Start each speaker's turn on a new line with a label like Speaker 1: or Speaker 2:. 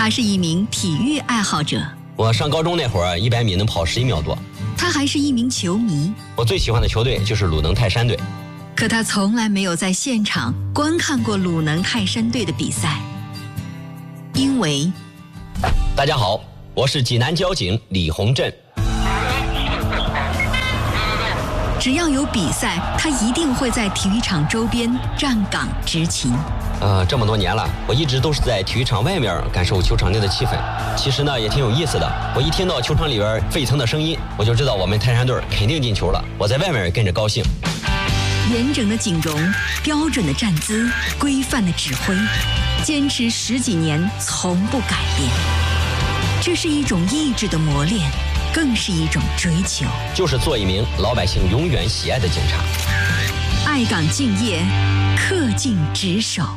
Speaker 1: 他是一名体育爱好者。
Speaker 2: 我上高中那会儿，100米能跑11秒多。
Speaker 1: 他还是一名球迷。
Speaker 2: 我最喜欢的球队就是鲁能泰山队。
Speaker 1: 可他从来没有在现场观看过鲁能泰山队的比赛，因为……
Speaker 2: 大家好，我是济南交警李洪振。
Speaker 1: 只要有比赛，他一定会在体育场周边站岗执勤。
Speaker 2: 这么多年了，我一直都是在体育场外面感受球场内的气氛。其实呢，也挺有意思的。我一听到球场里边沸腾的声音，我就知道我们泰山队肯定进球了。我在外面跟着高兴。
Speaker 1: 严整的景容，标准的站姿，规范的指挥，坚持10几年，从不改变。这是一种意志的磨练，更是一种追求。
Speaker 2: 就是做一名老百姓永远喜爱的警察。
Speaker 1: 爱岗敬业，恪尽职守。